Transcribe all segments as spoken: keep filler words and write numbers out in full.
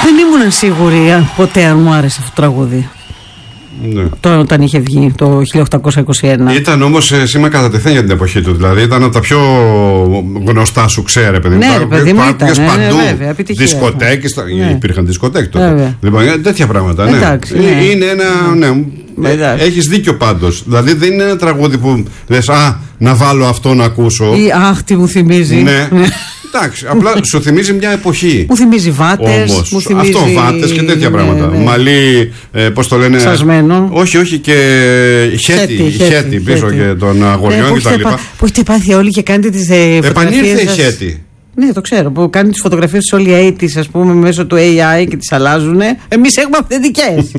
Δεν ήμουν σίγουρη αν ποτέ αν μου άρεσε αυτό το τραγούδι. Ναι. Τώρα όταν είχε βγει το χίλια οκτακόσια είκοσι ένα. Ήταν όμως σήμα κατά τεθέν για την εποχή του. Δηλαδή ήταν από τα πιο γνωστά σου ξέρε, παιδί μου. Ναι, ρε, παιδί μου, ήταν, παντού. Ναι, βέβαια, δισκοτέκες. Ναι. Υπήρχαν δισκοτέκες τότε. Βέβαια. Λοιπόν, τέτοια πράγματα. Ναι. Εντάξει, ναι. Είναι ένα. Ναι. Έχεις δίκιο πάντως. Δηλαδή δεν είναι ένα τραγούδι που λες α, να βάλω αυτό να ακούσω. Ή αχ, τι μου θυμίζει. Ναι. Εντάξει, απλά σου θυμίζει μια εποχή. Μου θυμίζει βάτες. Όμως, μου θυμίζει... αυτό, βάτες και τέτοια ναι, πράγματα. Ναι. Μαλλί, ε, πώς το λένε. Σασμένο. Όχι, όχι, και χέτι, χέτι πίσω χέτι. Και των αγοριών ναι, κτλ. Που έχετε πάθει όλοι και κάνετε τις ε, φωτογραφίες. Επανήλθε η χέτι. Ναι, το ξέρω. Που κάνουν τις φωτογραφίες τους όλοι οι ογδόντα, ας πούμε, μέσω του έι άι και τις αλλάζουν. Εμείς έχουμε αυθεντικές.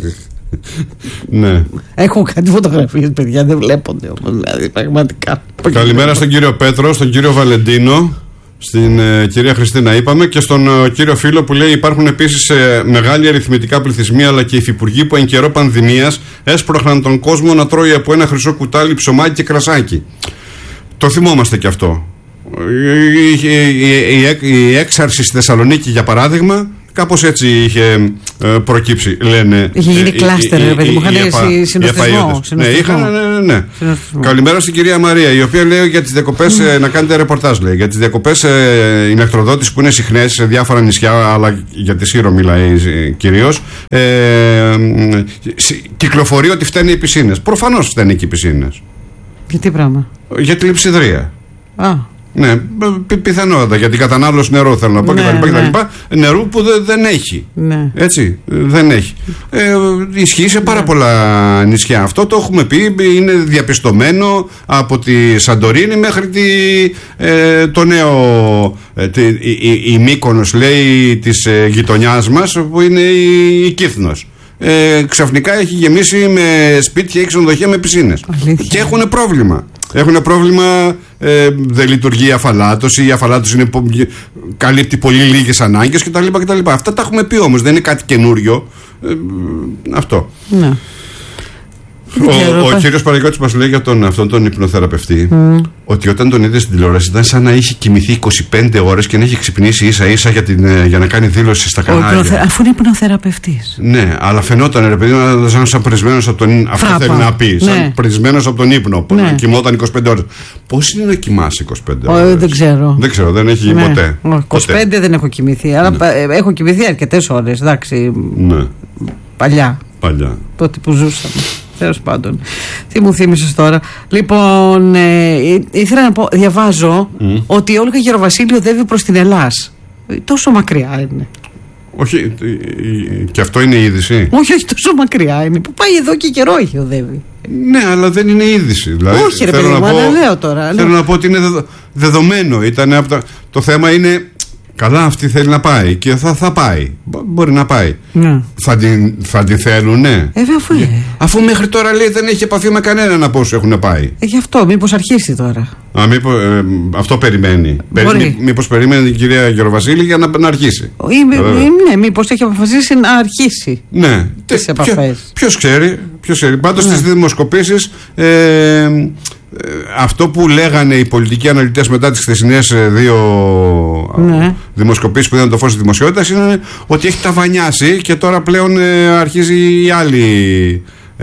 Ναι. Έχω κάτι φωτογραφίες, παιδιά, δεν βλέπονται όμως. Δηλαδή, πραγματικά. Καλημέρα στον κύριο Πέτρο, στον κύριο Βαλεντίνο, στην ε, κυρία Χριστίνα είπαμε και στον ε, κύριο φίλο που λέει υπάρχουν επίσης ε, μεγάλοι αριθμητικά πληθυσμοί αλλά και υφυπουργοί που εν καιρό πανδημίας έσπροχναν τον κόσμο να τρώει από ένα χρυσό κουτάλι ψωμάκι και κρασάκι. Το θυμόμαστε κι αυτό. Η, η, η, η, η έξαρση στη Θεσσαλονίκη για παράδειγμα κάπως έτσι είχε ε, προκύψει, λένε. Είχε γίνει κλάστερ, ρε παιδί μου, είχαν συνοστισμό. Ναι, είχαν, ναι, ναι, ναι. Καλημέρα στην κυρία Μαρία, η οποία λέει για τις διακοπές, mm. να κάνετε ρεπορτάζ, λέει. Για τις διακοπές ε, ηλεκτροδότης που είναι συχνές σε διάφορα νησιά, αλλά για τη Σύρο μιλάει κυρίως. Ε, ε, κυκλοφορεί ότι φταίνουν οι πισίνες. Προφανώς φταίνουν και οι πισίνες. Για τι πράγμα? Για τη λειψιδρία. Α. Ναι, πι, πιθανότατα για την κατανάλωση νερού θέλω να πω ναι, κτλ. Ναι. Νερού που δε, δεν έχει. Ναι. Έτσι, δεν έχει. Ε, ισχύει σε πάρα ναι. πολλά νησιά. Αυτό το έχουμε πει, είναι διαπιστωμένο από τη Σαντορίνη μέχρι τη, ε, το νέο. Ε, τη, η, η, η Μύκονος λέει της ε, γειτονιάς μας που είναι η, η Κύθνος. Ε, ξαφνικά έχει γεμίσει με σπίτια ή ξενοδοχεία με πισίνες. Και έχουν πρόβλημα. Έχουν πρόβλημα, ε, δεν λειτουργεί η αφαλάτωση, η αφαλάτωση είναι, καλύπτει πολύ λίγες ανάγκες κτλ, κτλ. Αυτά τα έχουμε πει όμως, δεν είναι κάτι καινούριο. Ε, αυτό. Ναι. Ο, ο κύριος Παραγιώτης μας λέει για τον, αυτόν τον υπνοθεραπευτή mm. ότι όταν τον είδε στην τηλεόραση ήταν σαν να είχε κοιμηθεί είκοσι πέντε ώρες και να έχει ξυπνήσει ίσα ίσα για, την, για να κάνει δήλωση στα κανάλια. Υπνοθε... Αφού είναι υπνοθεραπευτής. Ναι, αλλά φαινόταν ρε παιδί μου σαν, σαν πρισμένος από τον ύπνο. Αυτό θέλει να πει. Σαν ναι. πρισμένος από τον ύπνο. Που ναι. κοιμόταν είκοσι πέντε ώρες. Πώς είναι να κοιμάσαι είκοσι πέντε ώρες? Δεν ξέρω. Δεν ξέρω, δεν έχει ναι. ποτέ. είκοσι πέντε ποτέ. Δεν έχω κοιμηθεί. Αλλά ναι. έχω κοιμηθεί αρκετές ώρες. Εντάξει. Ναι. Παλιά. Παλιά. Τότε που ζούσαμε. Τέλος πάντων. Τι μου θύμισες τώρα. Λοιπόν, ε, ήθελα να πω, διαβάζω mm. ότι η Όλγα Γεροβασίλη οδεύει προς την Ελλάς. Τόσο μακριά είναι. Όχι, και αυτό είναι είδηση. Όχι, όχι, τόσο μακριά είναι. Που πάει εδώ και καιρό έχει οδεύει. Ναι, αλλά δεν είναι είδηση. Δηλαδή, όχι, ρε παιδί μου, αλλά λέω τώρα. Θέλω λέω. να πω ότι είναι δεδο, δεδομένο. Ήταν από τα, το θέμα είναι. Καλά, αυτή θέλει να πάει και θα, θα πάει. Μπορεί να πάει. Ναι. Θα, την, θα την θέλουν, ναι. Ε, αφού, ε. αφού μέχρι τώρα λέει δεν έχει επαφή με κανέναν από όσους έχουν πάει. Ε, γι' αυτό, μήπως αρχίσει τώρα. Α, μήπως, ε, αυτό περιμένει. Περι, μήπως περιμένει η κυρία Γεροβασίλη για να, να αρχίσει. Ή, ε, ναι, μήπως έχει αποφασίσει να αρχίσει. Ναι. Τις επαφές. Ποιος ξέρει, ποιος ξέρει. Πάντως ναι. στις δημοσκοπήσεις. Ε, αυτό που λέγανε οι πολιτικοί αναλυτές μετά τις χθεσινές δύο ναι. δημοσκοπήσεις που είδαν το φως της δημοσιότητας είναι ότι έχει ταβανιάσει και τώρα πλέον ε, αρχίζει η άλλη ε,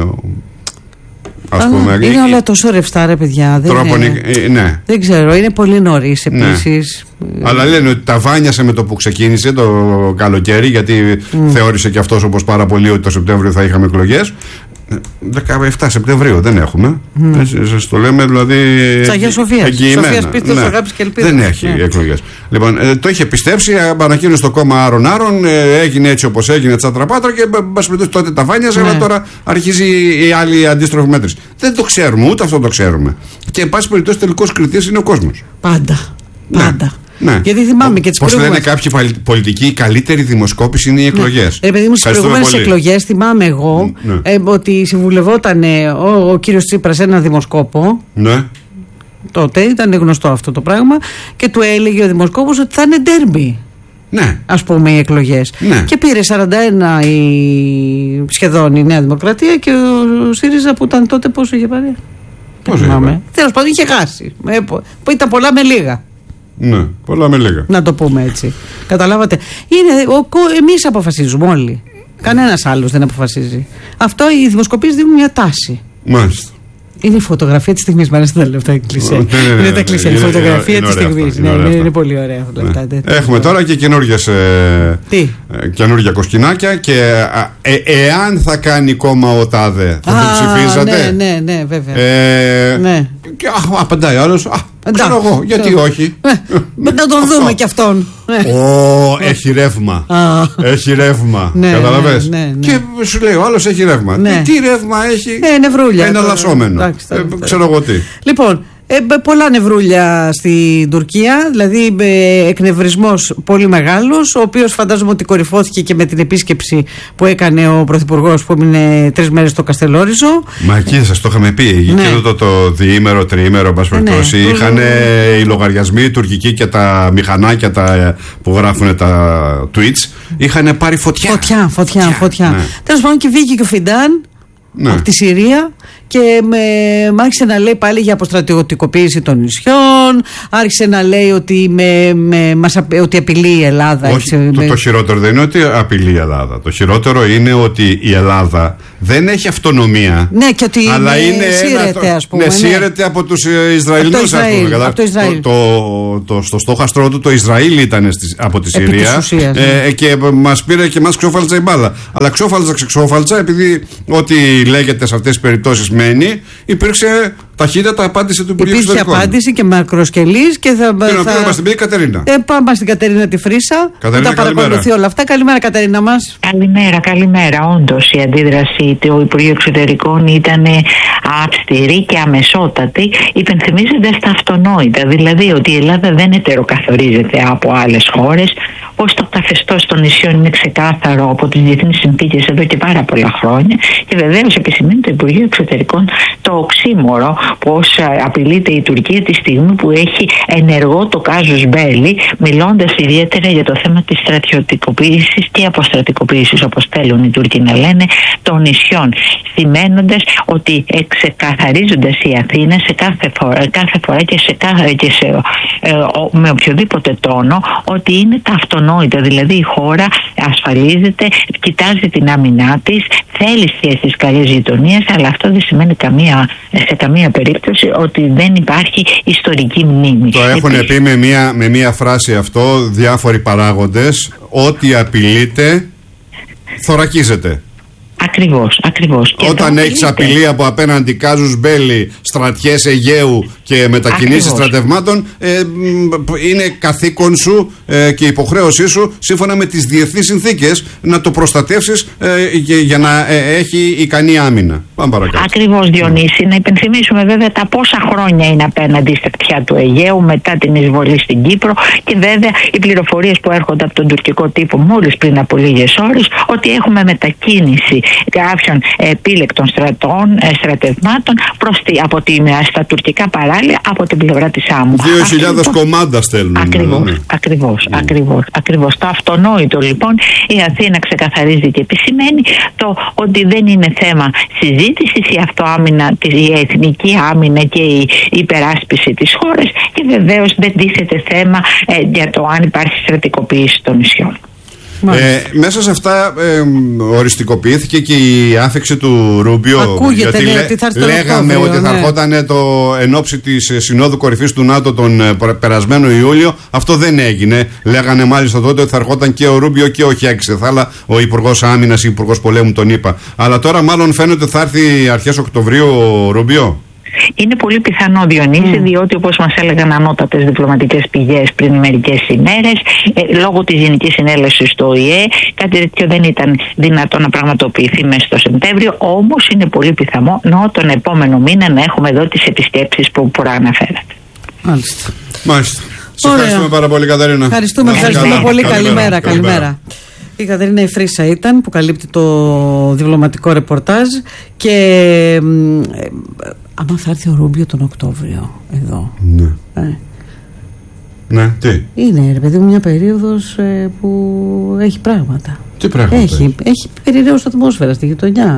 ας πούμε. Είναι η, όλα τόσο ρευστά ρε παιδιά. Δεν, τρόπο, είναι, ε, ναι. δεν ξέρω, είναι πολύ νωρίς επίσης. Ναι. Αλλά λένε ότι ταβάνιασε με το που ξεκίνησε το καλοκαίρι γιατί mm. θεώρησε και αυτός όπως πάρα πολύ ότι το Σεπτέμβριο θα είχαμε εκλογές. δεκαεπτά Σεπτεμβρίου δεν έχουμε. Mm. Έτσι, σας το λέμε δηλαδή. Της Αγίας Σοφίας. Σοφίας πίστης, ναι. αγάπης και ελπίδας. Δεν έχει ναι. εκλογές. Λοιπόν, ε, το είχε πιστέψει, ανακοίνωσε το κόμμα Άρων Άρων, ε, έγινε έτσι όπως έγινε, τσατραπάτρα και μπας με τότε τα βάνιαζε, ναι. αλλά τώρα αρχίζει η άλλη αντίστροφη μέτρηση. Δεν το ξέρουμε, ούτε αυτό το ξέρουμε. Και εν πάση περιπτώσει, τελικός κριτής είναι ο κόσμος. Πάντα. Ναι. Πάντα. Ναι. Γιατί θυμάμαι και τις Πώς προηγούμενες. λένε κάποιοι πολιτικοί, η καλύτερη δημοσκόπηση είναι οι εκλογές. Ναι. Επειδή μου στις προηγούμενες εκλογές θυμάμαι εγώ ναι. ε, ότι συμβουλευόταν ο, ο κύριος Τσίπρας ένα δημοσκόπο. Ναι. Τότε ήταν γνωστό αυτό το πράγμα και του έλεγε ο δημοσκόπος ότι θα είναι ντέρμπι. Ναι. Ας πούμε οι εκλογές. Ναι. Και πήρε σαράντα ένα η, σχεδόν η Νέα Δημοκρατία και ο ΣΥΡΙΖΑ που ήταν τότε πόσο είχε πάρει. Πόσο είχε πάρει. Τέλος πάντων είχε χάσει. Που ήταν πολλά με λίγα. Ναι, πολλά με λίγα. Να το πούμε έτσι. Καταλάβατε. Εμείς αποφασίζουμε όλοι. Κανένας άλλος δεν αποφασίζει. Αυτό οι δημοσκοπήσεις δίνουν μια τάση. Μάλιστα. Είναι η φωτογραφία της στιγμής. Μ' αρέσει τα λεφτά κλισέ. Ναι, ναι, ναι, είναι τα κλισέ. Η φωτογραφία είναι της στιγμής. Είναι, ναι, είναι, είναι πολύ ωραία αυτά. Ναι. Έχουμε τώρα και καινούργιες ε, ε, καινούργια κοσκινάκια. Και ε, ε, εάν θα κάνει κόμμα ο τάδε, θα το ψηφίζατε. Ναι, ναι, ναι, βέβαια. Ε, ναι. Και α, απαντάει άλλος. Α, ξέρω εγώ, γιατί ξέρω. όχι. Να τον δούμε κι αυτόν. Ω, έχει ρεύμα. Έχει ρεύμα. Καταλαβες. Και σου λέει ο άλλος έχει ρεύμα. Τι ρεύμα έχει? Νευρούλια. Ένα λασσόμενο. Ξέρω εγώ τι. Λοιπόν, Ε, πολλά νευρούλια στην Τουρκία, δηλαδή ε, εκνευρισμός πολύ μεγάλος, ο οποίος φαντάζομαι ότι κορυφώθηκε και με την επίσκεψη που έκανε ο Πρωθυπουργός που έμεινε τρεις μέρες στο Καστελόριζο. Μα εκεί σας το είχαμε πει, εκεί ναι. το, το διήμερο, τριήμερο, μπας περιπτώσει, ναι. είχαν ε, οι λογαριασμοί οι τουρκικοί και τα μηχανάκια τα, που γράφουν τα tweets, είχαν πάρει φωτιά. Φωτιά, φωτιά, φωτιά. φωτιά. Ναι. Τέλος πάντων και βγήκε και ο Φιντάν ναι. από τη Συρία και με, με άρχισε να λέει πάλι για αποστρατιωτικοποίηση των νησιών, άρχισε να λέει ότι, με, με, μας, ότι απειλεί η Ελλάδα. Όχι, έτσι, το, με... το χειρότερο δεν είναι ότι απειλεί η Ελλάδα. Το χειρότερο είναι ότι η Ελλάδα δεν έχει αυτονομία. Ναι, και ότι αλλά είναι, είναι σύρεται, ας πούμε. Ναι, σύρεται από τους Ισραηλινούς. Από το Ισραήλ. Από το Ισραήλ. Το, το, το, στο στόχαστρό του το Ισραήλ ήταν στις, από τη Συρία ουσίας, ε, ναι. και μας πήρε και μας ξόφαλτσα η μπάλα. Αλλά ξόφαλτσα, ξόφαλτσα, επειδή ό,τι λέγεται σε αυτές τις περιπτώσεις μένει, υπήρξε ταχύτατα απάντηση του Υπουργείου Εξωτερικών. Υπήρξε απάντηση και μακροσκελής και θα. Και να θα... μας την πει η Κατερίνα. Ε, πάμε στην Κατερίνα τη Φρίσα. Κατερίνα, θα τα παρακολουθεί όλα αυτά. Καλημέρα, Κατερίνα μας. Καλημέρα, καλημέρα. Όντως η αντίδραση του Υπουργείου Εξωτερικών ήταν αυστηρή και αμεσότατη, υπενθυμίζοντας τα αυτονόητα. Δηλαδή ότι η Ελλάδα δεν ετεροκαθορίζεται από άλλες χώρες, πως το καθεστώς των νησιών είναι ξεκάθαρο από τις διεθνείς συνθήκες εδώ και πάρα πολλά χρόνια. Και βεβαίως επισημαίνει το Υπουργείο Εξωτερικών το οξύμορο πως απειλείται η Τουρκία τη στιγμή που έχει ενεργό το κάζους μπέλι, μιλώντας ιδιαίτερα για το θέμα της στρατιωτικοποίησης και αποστρατικοποίησης, όπως θέλουν οι Τούρκοι να λένε, των νησιών. Σημαίνοντας ότι ξεκαθαρίζοντας η Αθήνα σε κάθε φορά, κάθε φορά και, σε, και σε, ε, με οποιοδήποτε τόνο ότι είναι τα αυτονόητα. Δηλαδή η χώρα ασφαλίζεται, κοιτάζει την άμυνά της, θέλει σχέσεις καλής γειτονίας, αλλά αυτό δεν σημαίνει καμία, σε καμία περίπτωση ότι δεν υπάρχει ιστορική μνήμη. Το έχουν Επίσης... πει με μία, με μία φράση αυτό διάφοροι παράγοντες, ότι απειλείται θωρακίζεται. Ακριβώς, ακριβώς. Όταν έχεις απειλή από απέναντι κάζους μπέλι, στρατιές Αιγαίου και μετακινήσεις στρατευμάτων, ε, είναι καθήκον σου ε, και υποχρέωσή σου σύμφωνα με τις διεθνείς συνθήκες να το προστατεύσεις ε, για, για να ε, έχει ικανή άμυνα. Πάμε παρακάτω. Ακριβώς, Διονύση. Mm. Να υπενθυμίσουμε βέβαια τα πόσα χρόνια είναι απέναντι στα κτιά του Αιγαίου μετά την εισβολή στην Κύπρο και βέβαια οι πληροφορίες που έρχονται από τον τουρκικό τύπο μόλις πριν από λίγες ώρες ότι έχουμε μετακίνηση κάποιων επίλεκτων στρατών, στρατευμάτων προς τη, από τη, στα τουρκικά παράλια από την πλευρά της Άμμου. Δύο χιλιάδες κομμάντα στέλνουν. Ακριβώς, ναι. ακριβώς, mm. ακριβώς, ακριβώς. Το αυτονόητο λοιπόν η Αθήνα ξεκαθαρίζει και επισημαίνει το ότι δεν είναι θέμα συζήτησης η αυτοάμυνα, η εθνική άμυνα και η υπεράσπιση της χώρας και βεβαίως δεν τίθεται θέμα ε, για το αν υπάρχει στρατικοποίηση των νησιών. Ε, μέσα σε αυτά ε, οριστικοποιήθηκε και η άφηξη του Ρούμπιο. Ακούγεται, γιατί ναι, λέ, ότι θα έρθει λέγαμε το ότι θα ναι. ερχόταν το εν ώψη της Συνόδου Κορυφής του ΝΑΤΟ τον περασμένο Ιούλιο. Αυτό δεν έγινε. Λέγανε μάλιστα τότε ότι θα ερχόταν και ο Ρούμπιο και ο Χέξεθάλα, ο Υπουργός Άμυνας, ο Υπουργός Πολέμου τον είπα. Αλλά τώρα μάλλον φαίνεται ότι θα έρθει αρχές Οκτωβρίου ο Ρούμπιο. Είναι πολύ πιθανό, Διονύση, mm. διότι όπως μας έλεγαν ανώτατες διπλωματικές πηγές πριν μερικές ημέρες, ε, λόγω της Γενικής Συνέλευσης του Ο Η Ε, κάτι τέτοιο δεν ήταν δυνατό να πραγματοποιηθεί μέσα στο Σεπτέμβριο, όμως είναι πολύ πιθανό τον επόμενο μήνα να έχουμε εδώ τις επισκέψεις που προαναφέρατε. Μάλιστα. Μάλιστα. Σε ευχαριστούμε πάρα πολύ, Κατερίνα. Ευχαριστούμε, ευχαριστούμε πολύ. Καλημέρα, καλημέρα. Η Κατερίνα η Φρίσα ήταν που καλύπτει το διπλωματικό ρεπορτάζ και ε, άμα θα έρθει ο Ρούμπιο τον Οκτώβριο εδώ. Ναι. Ε. Ναι, τι. Είναι ρε παιδί μου μια περίοδος ε, που έχει πράγματα. Τι πράγματα. Έχει, έχει περιραίωση ατμόσφαιρα στη γειτονιά.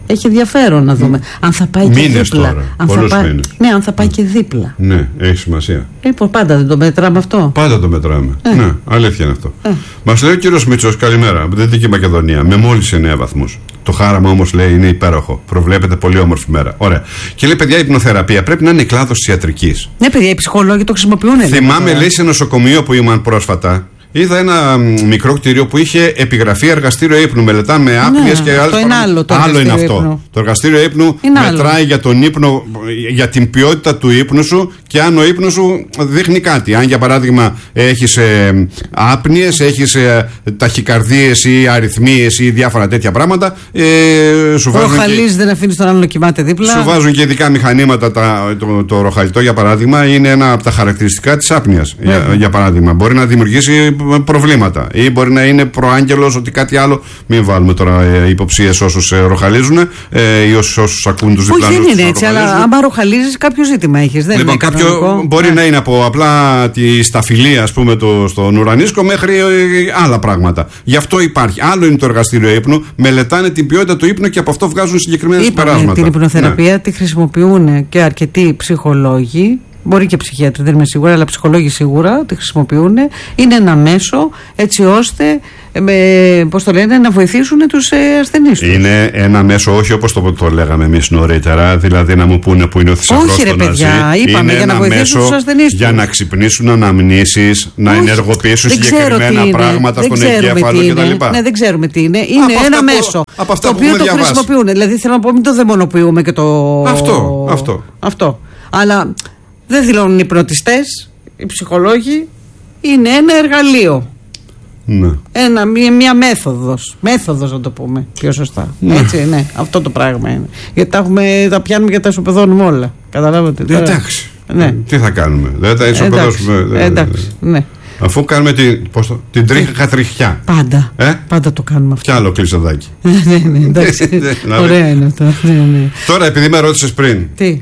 Έχει ενδιαφέρον να δούμε. Mm. Αν θα πάει μήνες και δίπλα. Τώρα, αν θα πάει, ναι, αν θα πάει mm. και δίπλα. Ναι, έχει σημασία. Λοιπόν, πάντα δεν το μετράμε αυτό. Πάντα το μετράμε. Ε. Ναι, αλήθεια είναι αυτό. Ε. Μας λέει ο κύριος Μήτσος, καλημέρα, από την Δυτική Μακεδονία, με μόλις εννέα βαθμούς. Το χάραμα όμως λέει είναι υπέροχο. Προβλέπεται πολύ όμορφη μέρα. Ωραία. Και λέει, παιδιά, η υπνοθεραπεία πρέπει να είναι κλάδος της ιατρικής. Ναι, παιδιά, οι ψυχολόγοι το χρησιμοποιούν. Θυμάμαι, λέει, σε νοσοκομείο που ήμουν πρόσφατα. Είδα ένα μικρό κτίριο που είχε επιγραφή εργαστήριο ύπνου. Μελετάμε άπνοιες, ναι, και άλλες. Το είναι άλλο, το άλλο είναι ύπνου. αυτό. Το εργαστήριο ύπνου είναι μετράει άλλο. Για τον ύπνο, για την ποιότητα του ύπνου σου και αν ο ύπνος σου δείχνει κάτι. Αν για παράδειγμα έχεις ε, άπνοιες, έχεις ε, ταχυκαρδίες ή αριθμίες ή διάφορα τέτοια πράγματα. Ε, σου βάζουν. Ροχαλείς, δεν αφήνεις τον άλλο να κοιμάται δίπλα. Σου βάζουν και ειδικά μηχανήματα. Τα, το, το ροχαλιτό, για παράδειγμα, είναι ένα από τα χαρακτηριστικά της άπνοιας. Mm. Για, για παράδειγμα, μπορεί να δημιουργήσει προβλήματα ή μπορεί να είναι προάγγελος ότι κάτι άλλο. Μην βάλουμε τώρα ε, υποψίες όσους ε, ροχαλίζουν ε, ή όσους, όσους ακούν τους διπλανούς. Όχι, δεν είναι έτσι, αλλά άμα ροχαλίζεις κάποιο ζήτημα έχεις. Δεν λοιπόν, είναι κάποιο κανονικό. Μπορεί yeah. να είναι από απλά τη σταφυλία, ας πούμε, το, στον ουρανίσκο μέχρι ε, άλλα πράγματα. Γι' αυτό υπάρχει. Άλλο είναι το εργαστήριο ύπνου, μελετάνε την ποιότητα του ύπνου και από αυτό βγάζουν συγκεκριμένα συμπεράσματα. Την υπνοθεραπεία ναι. τη χρησιμοποιούν και αρκετοί ψυχολόγοι. Μπορεί και ψυχίατροι, δεν είμαι σίγουρα, αλλά ψυχολόγοι σίγουρα τη χρησιμοποιούν. Είναι ένα μέσο έτσι ώστε με, πώς το λένε, να βοηθήσουν τους ε, ασθενείς τους. Είναι ένα μέσο, όχι όπως το, το λέγαμε εμείς νωρίτερα, δηλαδή να μου πούνε που είναι ο θησαυρός όχι, ρε παιδιά, είπαμε είναι για να βοηθήσουν τους ασθενείς για τους. Να ξυπνήσουν αναμνήσεις, να όχι, ενεργοποιήσουν συγκεκριμένα πράγματα στον εγκέφαλο κτλ. Ναι, δεν ξέρουμε τι είναι. Είναι από ένα που, μέσο από το οποίο το διαβάσει. Χρησιμοποιούν. Δηλαδή θέλω να πω, μην το δαιμονοποιούμε και το. Αυτό. αυτό. αυτό. Αλλά. Δεν δηλώνουν οι υπνοτιστές, οι ψυχολόγοι, είναι ένα εργαλείο. Ναι. Ένα, μια, μια μέθοδος. Μέθοδος να το πούμε πιο σωστά. Ναι. Έτσι, ναι, αυτό το πράγμα είναι. Γιατί τα, έχουμε, τα πιάνουμε και τα ισοπεδώνουμε όλα. Καταλάβατε. Εντάξει. Ναι. Τι θα κάνουμε, δεν τα ισοπεδώσουμε. Εντάξει, εντάξει, ναι. Αφού κάνουμε την, πώς το, την τρίχα τριχιά. Πάντα. Ε? Πάντα το κάνουμε αυτό. Κι άλλο κλεισοδάκι. ναι, ναι, εντάξει. Ωραία είναι αυτό. Ναι, ναι. Τώρα, επειδή με ρώτησες πριν. Τι.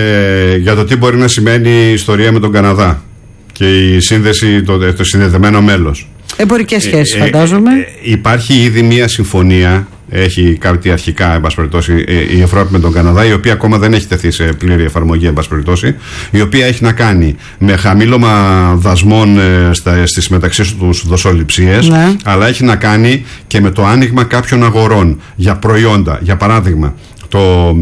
Ε, για το τι μπορεί να σημαίνει η ιστορία με τον Καναδά και η σύνδεση, το, το συνδεδεμένο μέλος. Εμπορικές σχέσεις, ε, φαντάζομαι. Ε, ε, υπάρχει ήδη μια συμφωνία, έχει κάτι αρχικά, εν πάση περιπτώσει, η Ευρώπη με τον Καναδά, η οποία ακόμα δεν έχει τεθεί σε πλήρη εφαρμογή, εν πάση περιπτώσει, η οποία έχει να κάνει με χαμήλωμα δασμών ε, στα, στις μεταξύ τους δοσοληψίες, ναι. αλλά έχει να κάνει και με το άνοιγμα κάποιων αγορών για προϊόντα. Για παράδειγμα, Το,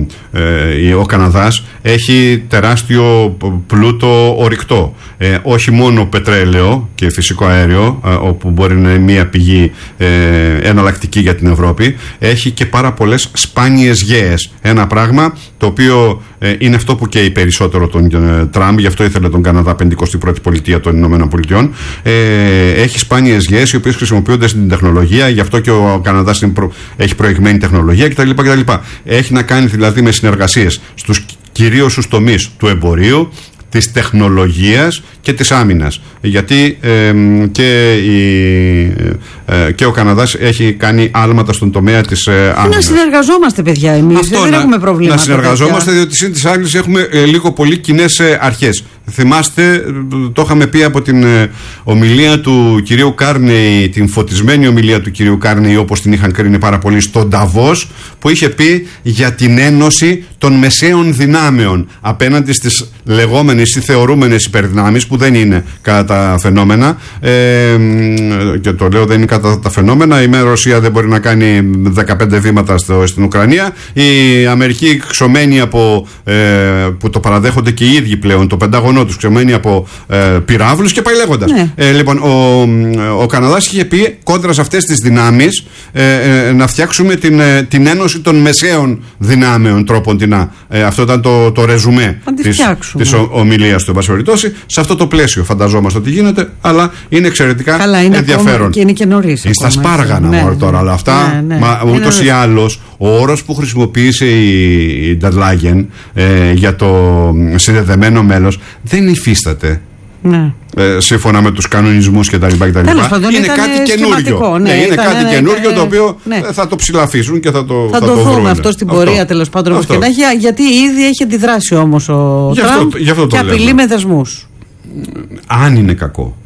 ε, ο Καναδάς έχει τεράστιο πλούτο ορυκτό, ε, όχι μόνο πετρέλαιο και φυσικό αέριο, ε, όπου μπορεί να είναι μια πηγή ε, εναλλακτική για την Ευρώπη, έχει και πάρα πολλές σπάνιες γέες, ένα πράγμα το οποίο ε, είναι αυτό που καίει περισσότερο τον ε, Τραμπ, γι' αυτό ήθελε τον Καναδά πενηκοστή πρώτη πολιτεία των Ηνωμένων Πολιτειών. Ε, έχει σπάνιες γέες οι οποίες χρησιμοποιούνται στην τεχνολογία, γι' αυτό και ο Καναδάς προ, έχει προηγμένη τεχνολογία κτλ. κτλ. Έχει να κάνει δηλαδή με συνεργασίες στους κυρίως στους τομείς του εμπορίου, της τεχνολογίας και της άμυνας. Γιατί ε, και, η, ε, και ο Καναδάς έχει κάνει άλματα στον τομέα της ε, άμυνας. Να συνεργαζόμαστε, παιδιά, εμείς. Αυτό, δεν να, έχουμε προβλήματα. Να συνεργαζόμαστε, παιδιά. Διότι σύν της άλλης έχουμε ε, λίγο πολύ κοινές ε, αρχές. Θυμάστε, το είχαμε πει από την ε, ομιλία του κυρίου Κάρνεϊ, την φωτισμένη ομιλία του κυρίου Κάρνεϊ, όπως την είχαν κρίνει πάρα πολύ στον Νταβός, που είχε πει για την ένωση των μεσαίων δυνάμεων απέναντι στις λεγόμενες ή θεωρούμενες υπερδυνάμεις, που δεν είναι κατά τα φαινόμενα, ε, και το λέω δεν είναι κατά τα φαινόμενα. Η Ρωσία δεν μπορεί να κάνει δεκαπέντε βήματα στο, στην Ουκρανία, η Αμερική ξωμένη από ε, που το παραδέχονται και οι ίδιοι πλέον, το Πεντάγωνό τους ξωμένη από ε, πυράβλους και πάει λέγοντας. Ναι. Ε, λοιπόν, ο, ο Καναδάς είχε πει κόντρα σε αυτές τις δυνάμεις ε, ε, να φτιάξουμε την, ε, την ένωση των μεσαίων δυνάμεων τρόπον τεινά. Ε, αυτό ήταν το, το ρεζουμέ της, της ομιλίας του, εν πάση περιπτώσει. Σε αυτό το πλαίσιο φανταζόμαστε ότι γίνεται, αλλά είναι εξαιρετικά καλά, είναι ενδιαφέρον. Και είναι και νωρίς. Είναι στα σπάργανα ναι, μόνο τώρα, αλλά αυτά, ναι, ναι. Μα, ούτως ή άλλως, ο όρος που χρησιμοποίησε η Ντερ Λάγεν ε, για το συνδεδεμένο μέλος δεν υφίσταται. Ναι. Ε, σύμφωνα με τους κανονισμούς και τα λοιπά, και τα λοιπά. Είναι κάτι καινούριο. Ναι, ναι, είναι ήταν, κάτι ναι, καινούριο ναι, το οποίο ναι. θα το ψηλαφίσουν και θα το Θα, θα το, το δούμε αυτό στην πορεία, τέλος πάντων. Γιατί ήδη έχει αντιδράσει όμως ο Τραμπ και απειλεί με δεσμούς. Αν είναι κακό.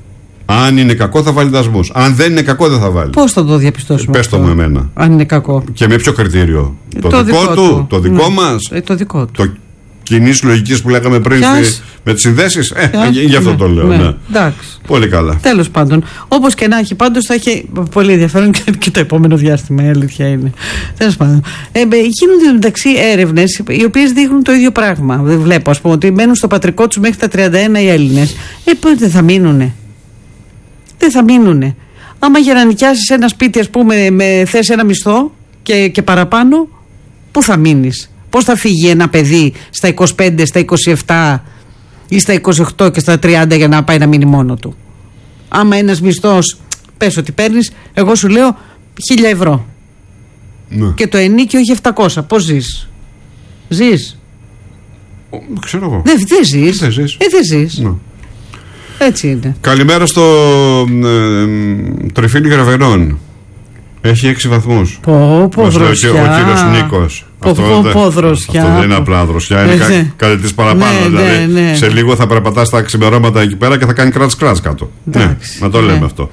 Αν είναι κακό, θα βάλει δασμούς. Αν δεν είναι κακό, δεν θα βάλει. Πώς θα το διαπιστώσουμε? Πες το με εμένα. Αν είναι κακό. Και με ποιο κριτήριο? Ε, το, το δικό, δικό του, του, το δικό ναι. μας, ε, το δικό του. Το κοινής λογικής που λέγαμε πριν στη, με τις συνδέσεις. Ε, γι' αυτό ναι, το λέω. Ναι. Ναι. Εντάξει. Πολύ καλά. Τέλος πάντων, όπως και να έχει, πάντως θα έχει πολύ ενδιαφέρον και, και το επόμενο διάστημα. Η αλήθεια είναι. Τέλος πάντων. Ε, γίνονται μεταξύ έρευνες οι οποίες δείχνουν το ίδιο πράγμα. Δεν βλέπω, ας πούμε, ότι μένουν στο πατρικό τους μέχρι τα τριάντα ένα οι Έλληνες. Ε, πότε δεν θα μείνουνε. Δεν θα μείνουνε. Άμα για να νοικιάσεις ένα σπίτι, ας πούμε, με θες ένα μισθό και, και παραπάνω, πού θα μείνεις? Πώς θα φύγει ένα παιδί στα είκοσι πέντε, στα είκοσι επτά ή στα είκοσι οκτώ και στα τριάντα για να πάει να μείνει μόνο του? Άμα ένας μισθός, πες ότι παίρνεις, εγώ σου λέω χίλια ευρώ. Ναι. Και το ενίκιο έχει επτακόσια. Πώς ζεις? Ζεις? Ξέρω εγώ. Δεν, δεν ζεις. Δεν ζεις. Ε, δεν ζεις. Ναι. Έτσι είναι. Καλημέρα στο ε, Τριφύλι Γραβενών. Έχει έξι βαθμούς. Πω, πω, δροσιά. Ο κύριος Νίκος. Πω, πω, πω, δροσιά. Αυτό δεν είναι απλά δροσιά, είναι κα, κάτι της παραπάνω. Ναι, δηλαδή, ναι, ναι. σε λίγο θα περπατά στα ξημερώματα εκεί πέρα και θα κάνει κράτς κράτς κάτω. Εντάξει, ναι, να το λέμε ναι. αυτό.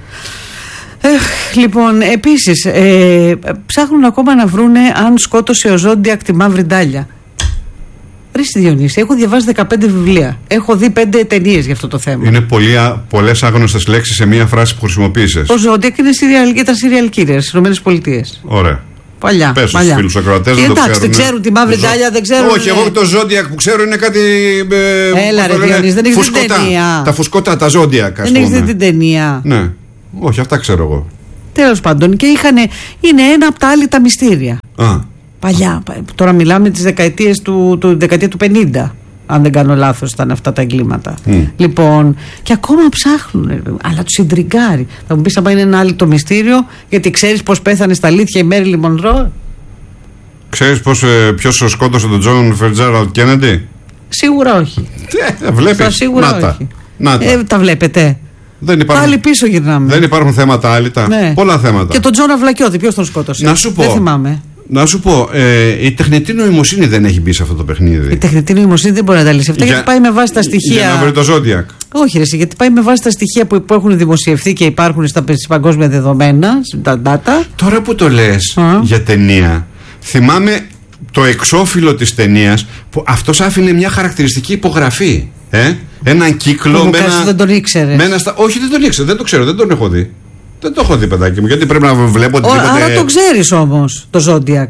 Έχ, λοιπόν, επίσης, ε, ψάχνουν ακόμα να βρούνε αν σκότωσε ο Ζόντιακ τη μαύρη ντάλια. Ρε Διονύση, έχω διαβάσει δεκαπέντε βιβλία. Έχω δει πέντε ταινίες για αυτό το θέμα. Είναι πολλές άγνωστες λέξεις σε μία φράση που χρησιμοποίησες. Ο Ζόντιακ είναι serial, ήταν serial killer στις ΗΠΑ. Ωραία. Παλιά. Πες στους φίλους ακροατές, δεν το εντάξει, ξέρουν. δεν ξέρουν τη μαύρη ντάλια, δεν ξέρουν. Όχι, εγώ το Ζόντιακ που ξέρω είναι κάτι. Ε, Έλα, ρε Διονύση, δεν έχεις την ταινία. Τα φουσκωτά, τα Ζόντιακ. Δεν έχεις την ταινία. Ναι. Όχι, αυτά ξέρω εγώ. Τέλος πάντων, και είχαν, είναι ένα από τα άλλη τα μυστήρια. Α. Παλιά, τώρα μιλάμε τις δεκαετίες του, του, δεκαετία του πενήντα. Αν δεν κάνω λάθος, ήταν αυτά τα εγκλήματα. Mm. Λοιπόν, και ακόμα ψάχνουν, αλλά τους συντριγκάρει. Θα μου πεις, άμα είναι ένα άλλο το μυστήριο, γιατί ξέρεις πώς πέθανε στα αλήθεια η Μέριλιν Μονρό. Ξέρεις πώς, ε, ποιος σκότωσε τον Τζον Φιτζέραλντ Κέννεντι? Σίγουρα όχι. Ε, βλέπεις. Σίγουρα να τα. όχι. Να τα. Ε, τα βλέπετε. Δεν υπάρχουν, πάλι πίσω γυρνάμε. Δεν υπάρχουν θέματα άλυτα. Ναι. Πολλά θέματα. Και τον Τζον Αυλακιώτη, ποιος τον σκότωσε? Να σου πω. Δεν θυμάμαι. Να σου πω, ε, η τεχνητή νοημοσύνη δεν έχει μπει σε αυτό το παιχνίδι. Η τεχνητή νοημοσύνη δεν μπορεί να τα λύσει αυτά, για, γιατί πάει με βάση τα στοιχεία. Για να βρει το Ζόντιακ. Όχι, ρε, γιατί πάει με βάση τα στοιχεία που, που έχουν δημοσιευθεί και υπάρχουν στα παγκόσμια δεδομένα, τα data. Τώρα που το λες uh. για ταινία, θυμάμαι το εξώφυλλο της ταινίας που αυτός άφηνε μια χαρακτηριστική υπογραφή. Ε? Έναν κύκλο που με ένα. Δεν τον ήξερε. Στα... Όχι, δεν τον ήξερε, δεν το ξέρω, δεν τον έχω δει. Δεν το έχω δει, παιδάκι μου, γιατί πρέπει να βλέπω οτιδήποτε. Άρα το ξέρεις όμως το Ζόντιακ.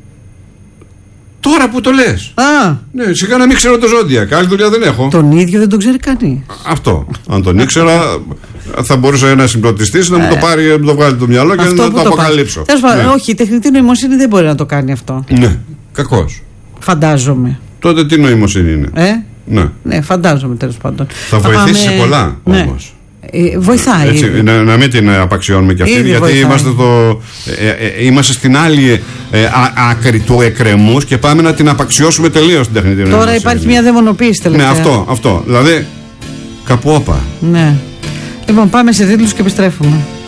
Τώρα που το λες. Α. Ναι, σιγά να μην ξέρω το Ζόντιακ. Άλλη δουλειά δεν έχω. Τον ίδιο δεν τον ξέρει κανείς. Αυτό. Αν τον ήξερα, θα μπορούσε ένα συμπληρωτιστής να μου το πάρει, να μου το βγάλει το μυαλό και αυτό να το, το αποκαλύψω. Τέλος πάντων, ναι. Όχι, η τεχνητή νοημοσύνη δεν μπορεί να το κάνει αυτό. Ναι, κακώς. Φαντάζομαι. Τότε τι νοημοσύνη είναι? Ε? Ναι. Ναι, φαντάζομαι τέλος πάντων. Θα βοηθήσει σε πολλά όμως. Ε, βοηθάει. Έτσι, να, να μην την απαξιώνουμε κι αυτή, ήδη γιατί είμαστε, το, ε, ε, είμαστε στην άλλη ε, α, άκρη του εκκρεμούς και πάμε να την απαξιώσουμε τελείως την τεχνητή νοημοσύνη. Τώρα υπάρχει μια δαιμονοποίηση τελευταία. Ναι, αυτό, αυτό. Δηλαδή, κάπου όπα. Ναι. Λοιπόν, πάμε σε τίτλους και επιστρέφουμε.